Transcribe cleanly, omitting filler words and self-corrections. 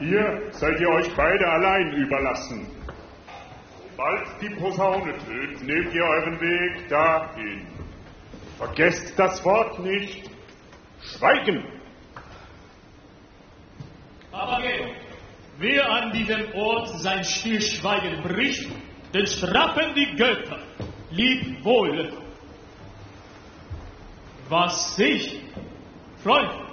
Hier seid ihr euch beide allein überlassen. Sobald die Posaune tönt, nehmt ihr euren Weg dahin. Vergesst das Wort nicht. Schweigen! Papageno, wer an diesem Ort sein Stillschweigen bricht, den strafen die Götter. Lieb wohl. Was ich? Freund,